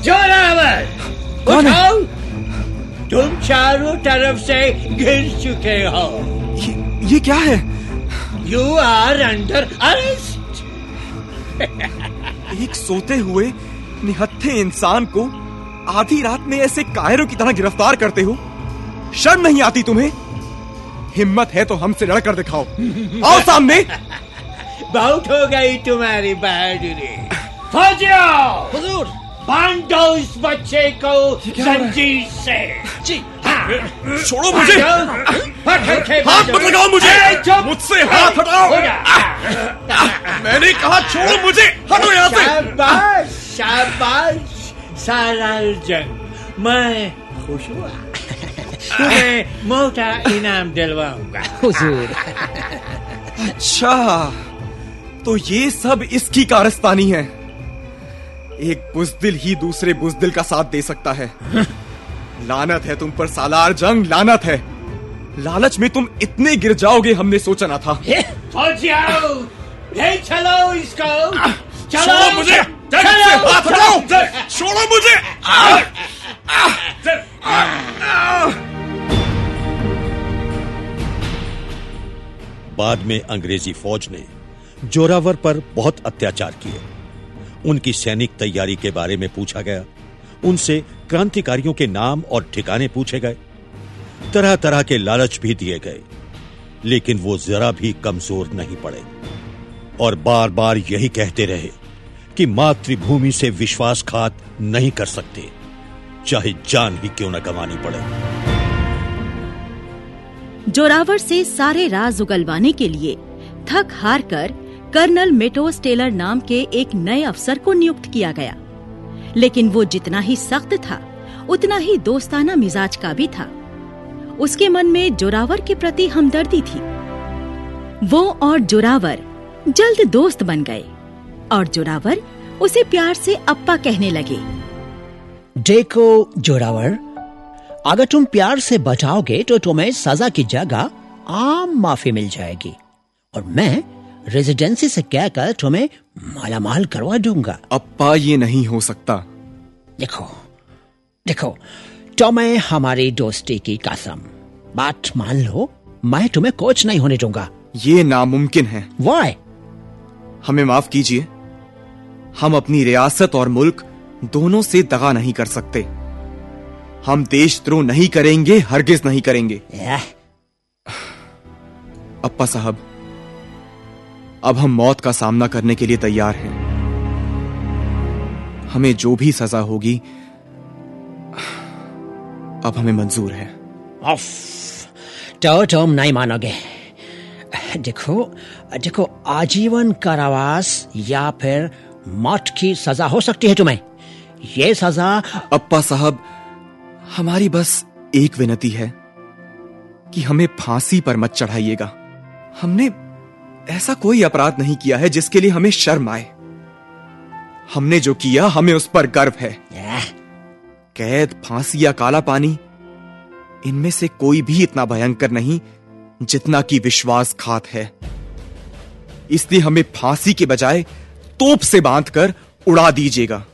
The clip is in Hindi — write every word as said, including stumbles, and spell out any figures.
जोरावर कौन है? उठाओ, तुम चारों तरफ से गिर चुके हो। ये, ये क्या है? You are under arrest. एक सोते हुए निहत्थे इंसान को आधी रात में ऐसे कायरों की तरह गिरफ्तार करते हो? शर्म नहीं आती तुम्हें? हिम्मत है तो हमसे लड़कर दिखाओ। आओ सामने। बहुत हो गई तुम्हारी बहादुरी। फौजियों, हुजूर, बांध दो इस बच्चे को जंजीर से। जी। हाँ, छोड़ो मुझे। हाथ मत लगाओ मुझे। मुझसे हाथ हटाओ। मैंने कहा छोड़ो मुझे। हटो यहाँ से। शाबाश, शाबाश सालारजंग, मैं खुश हुआ। तुम्हें मोटा इनाम दिलवाऊंगा। हुजूर। अच्छा, तो ये सब इसकी कारस्तानी है। एक बुज़दिल ही दूसरे बुज़दिल का साथ दे सकता है। लानत है तुम पर सालार जंग, लानत है। लालच में तुम इतने गिर जाओगे हमने सोचा ना था। फौजियों, ले चलो इसको। चलो छोड़ो मुझे। चलो, हाथ हटाओ। छोड़ो मुझे। बाद में अंग्रेजी फौज ने जोरावर पर बहुत अत्याचार किए। उनकी सैनिक तैयारी के बारे में पूछा गया, उनसे क्रांतिकारियों के नाम और ठिकाने पूछे गए, तरह तरह के लालच भी दिए गए, लेकिन वो जरा भी कमजोर नहीं पड़े और बार बार यही कहते रहे कि मातृभूमि से विश्वासघात नहीं कर सकते, चाहे जान ही क्यों न गंवानी पड़े। जोरावर से सारे राज उगलवाने के लिए थक हार कर कर्नल मेटोस टेलर नाम के एक नए अफसर को नियुक्त किया गया, लेकिन वो जितना ही सख्त था उतना ही दोस्ताना मिजाज का भी था। उसके मन में जोरावर के प्रति हमदर्दी थी। वो और जोरावर जल्द दोस्त बन गए और जोरावर उसे प्यार से अप्पा कहने लगे। देखो जोरावर, अगर तुम प्यार से बचाओगे तो तुम्हें सजा की जगह आम माफी मिल जाएगी और मैं रेजिडेंसी से कहकर तुम्हें मालामाल करवा दूंगा। अप्पा, ये नहीं हो सकता। देखो देखो तुम्हें हमारी दोस्ती की कसम, बात मान लो, मैं तुम्हें कोच नहीं होने दूंगा। ये नामुमकिन है। वाई? हमें माफ कीजिए, हम अपनी रियासत और मुल्क दोनों से दगा नहीं कर सकते। हम देशद्रोह नहीं करेंगे, हरगिज नहीं करेंगे। अप्पा साहब, अब हम मौत का सामना करने के लिए तैयार हैं। हमें जो भी सजा होगी अब हमें मंजूर है। तो तुम नहीं मानोगे। देखो देखो आजीवन कारावास या फिर मौत की सजा हो सकती है तुम्हें। ये सजा। अप्पा साहब, हमारी बस एक विनती है कि हमें फांसी पर मत चढ़ाइएगा। हमने ऐसा कोई अपराध नहीं किया है जिसके लिए हमें शर्म आए। हमने जो किया हमें उस पर गर्व है। कैद, फांसी या काला पानी, इनमें से कोई भी इतना भयंकर नहीं जितना कि विश्वासघात है। इसलिए हमें फांसी के बजाय तोप से बांधकर उड़ा दीजिएगा।